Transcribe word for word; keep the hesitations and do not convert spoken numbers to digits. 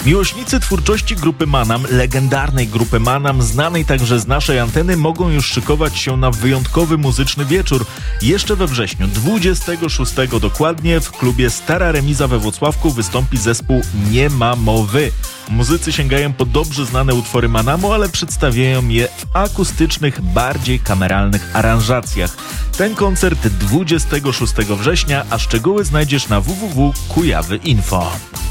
Miłośnicy twórczości grupy Manam, legendarnej grupy Manam, znanej także z naszej anteny, mogą już szykować się na wyjątkowy muzyczny wieczór. Jeszcze we wrześniu, dwudziestego szóstego dokładnie, w klubie Stara Remiza we Włocławku wystąpi zespół Nie ma mowy. Muzycy sięgają po dobrze znane utwory Manamu, ale przedstawiają je w akustycznych, bardziej kameralnych aranżacjach. Ten koncert dwudziestego szóstego września, a szczegóły znajdziesz na w w w kropka kujawy kropka info.